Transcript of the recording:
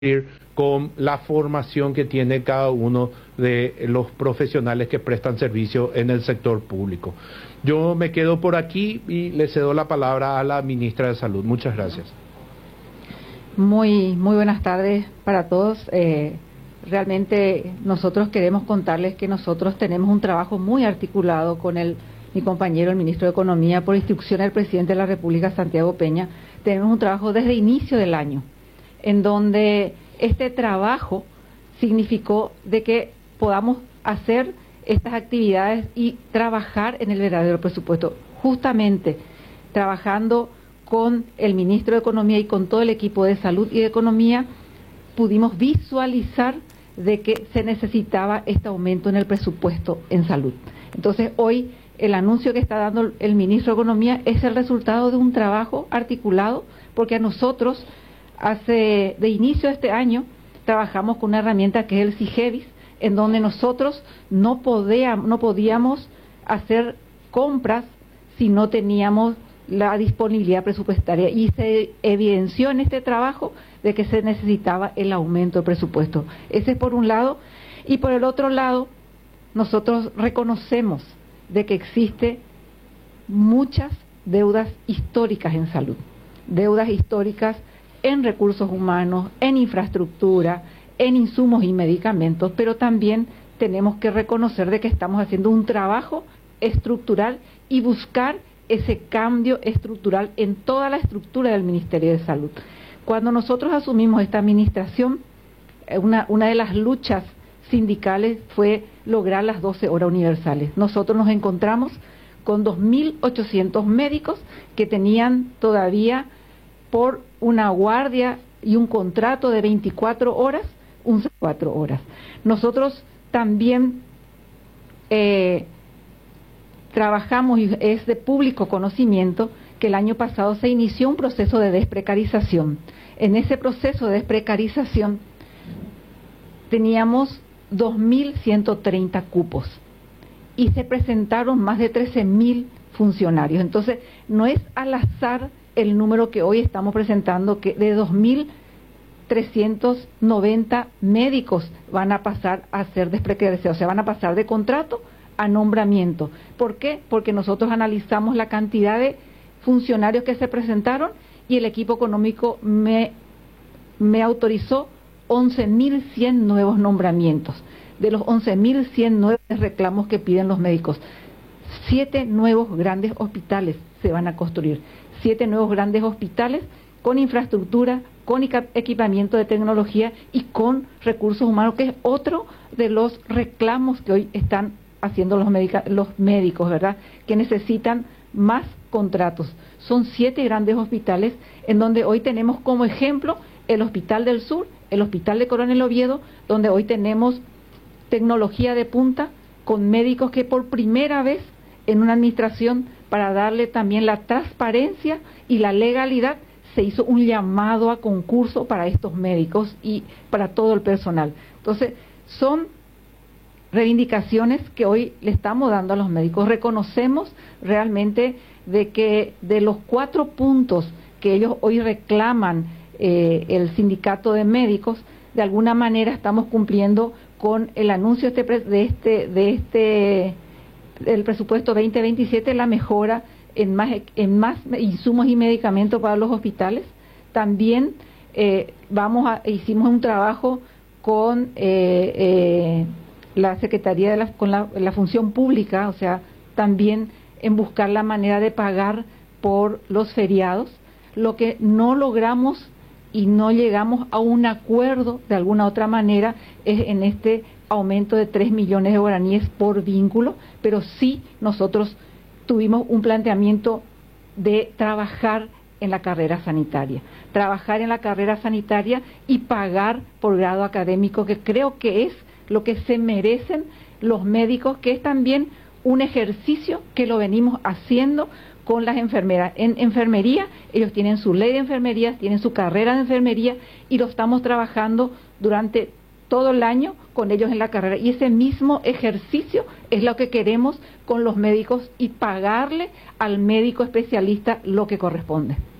con la formación que tiene cada uno de los profesionales que prestan servicio en el sector público. Yo me quedo por aquí y le cedo la palabra a la ministra de Salud. Muchas gracias. Muy buenas tardes para todos. Realmente nosotros queremos contarles que nosotros tenemos un trabajo muy articulado con mi compañero, el ministro de Economía, por instrucción del presidente de la República, Santiago Peña. Tenemos un trabajo desde inicio del año, en donde este trabajo significó de que podamos hacer estas actividades y trabajar en el verdadero presupuesto, justamente trabajando con el ministro de Economía y con todo el equipo de Salud y de Economía. Pudimos visualizar de que se necesitaba este aumento en el presupuesto en salud. Entonces, hoy el anuncio que está dando el ministro de Economía es el resultado de un trabajo articulado, porque a nosotros, de inicio de este año, trabajamos con una herramienta que es el SIGEVIS, en donde nosotros no podíamos hacer compras si no teníamos la disponibilidad presupuestaria, y se evidenció en este trabajo de que se necesitaba el aumento de presupuesto. Ese es por un lado, y por el otro lado, nosotros reconocemos de que existe muchas deudas históricas en salud, deudas históricas en recursos humanos, en infraestructura, en insumos y medicamentos, pero también tenemos que reconocer de que estamos haciendo un trabajo estructural y buscar ese cambio estructural en toda la estructura del Ministerio de Salud. Cuando nosotros asumimos esta administración, una de las luchas sindicales fue lograr las 12 horas universales. Nosotros nos encontramos con 2.800 médicos que tenían todavía por una guardia y un contrato de 24 horas, 4 horas. Nosotros también trabajamos, y es de público conocimiento, que el año pasado se inició un proceso de desprecarización. En ese proceso de desprecarización teníamos 2.130 cupos y se presentaron más de 13.000 funcionarios. Entonces, no es al azar el número que hoy estamos presentando, que de 2.390 médicos van a pasar a ser desprecarizados, o sea, van a pasar de contrato a nombramiento. ¿Por qué? Porque nosotros analizamos la cantidad de funcionarios que se presentaron y el equipo económico me autorizó 11.100 nuevos nombramientos. De los 11.100 nuevos reclamos que piden los médicos, 7 nuevos grandes hospitales se van a construir, 7 nuevos grandes hospitales con infraestructura, con equipamiento de tecnología y con recursos humanos, que es otro de los reclamos que hoy están haciendo los médicos, ¿verdad?, que necesitan más contratos. Son 7 grandes hospitales en donde hoy tenemos como ejemplo el Hospital del Sur, el Hospital de Coronel Oviedo, donde hoy tenemos tecnología de punta con médicos que por primera vez en una administración, para darle también la transparencia y la legalidad, se hizo un llamado a concurso para estos médicos y para todo el personal. Entonces, son reivindicaciones que hoy le estamos dando a los médicos. Reconocemos realmente de que de los 4 puntos que ellos hoy reclaman, el sindicato de médicos, de alguna manera estamos cumpliendo con el anuncio del presupuesto 2027, la mejora en más insumos y medicamentos para los hospitales. También hicimos un trabajo con la Secretaría con la Función Pública, o sea, también en buscar la manera de pagar por los feriados. Lo que no logramos y no llegamos a un acuerdo de alguna otra manera es en este aumento de 3 millones de guaraníes por vínculo, pero sí nosotros tuvimos un planteamiento de trabajar en la carrera sanitaria y pagar por grado académico, que creo que es lo que se merecen los médicos, que es también un ejercicio que lo venimos haciendo con las enfermeras. En enfermería, ellos tienen su ley de enfermería, tienen su carrera de enfermería, y lo estamos trabajando durante todo el año con ellos en la carrera. Y ese mismo ejercicio es lo que queremos con los médicos, y pagarle al médico especialista lo que corresponde.